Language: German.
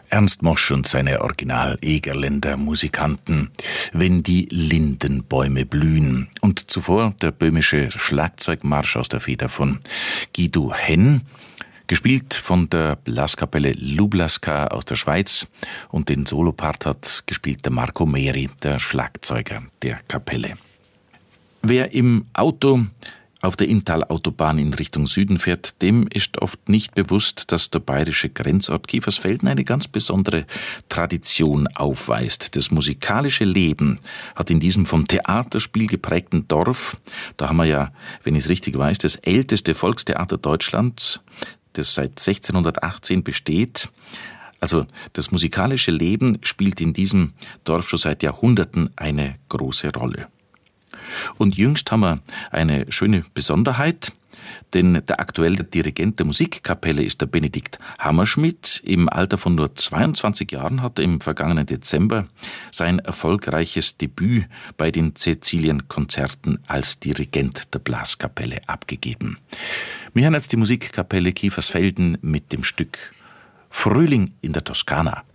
Ernst Mosch und seine Original-Egerländer Musikanten, wenn die Lindenbäume blühen. Und zuvor der böhmische Schlagzeugmarsch aus der Feder von Guido Henn, gespielt von der Blaskapelle Lublaska aus der Schweiz, und den Solopart hat gespielt der Marco Meri, der Schlagzeuger der Kapelle. Wer im Auto auf der Inntal-Autobahn in Richtung Süden fährt, dem ist oft nicht bewusst, dass der bayerische Grenzort Kiefersfelden eine ganz besondere Tradition aufweist. Das musikalische Leben hat in diesem vom Theaterspiel geprägten Dorf, da haben wir ja, wenn ich es richtig weiß, das älteste Volkstheater Deutschlands, das seit 1618 besteht. Also das musikalische Leben spielt in diesem Dorf schon seit Jahrhunderten eine große Rolle. Und jüngst haben wir eine schöne Besonderheit, denn der aktuelle Dirigent der Musikkapelle ist der Benedikt Hammerschmidt. Im Alter von nur 22 Jahren hat er im vergangenen Dezember sein erfolgreiches Debüt bei den Cäcilienkonzerten als Dirigent der Blaskapelle abgegeben. Wir hören jetzt die Musikkapelle Kiefersfelden mit dem Stück Frühling in der Toskana.